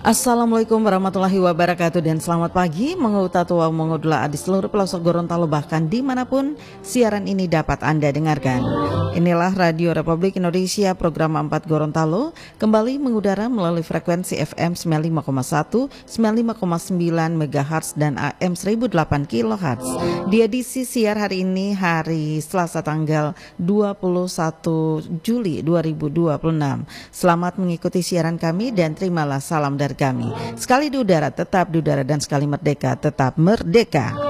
Assalamualaikum warahmatullahi wabarakatuh dan selamat pagi mengutatua mengudula di seluruh pelosok Gorontalo bahkan dimanapun siaran ini dapat Anda dengarkan. Inilah Radio Republik Indonesia program 4 Gorontalo kembali mengudara melalui frekuensi FM 95,1, 95,9 MHz dan AM 1008 kHz. Di edisi siar hari ini hari Selasa tanggal 21 Juli 2026. Selamat mengikuti siaran kami dan terimalah salam dari kami. Sekali di udara tetap di udara dan sekali merdeka tetap merdeka.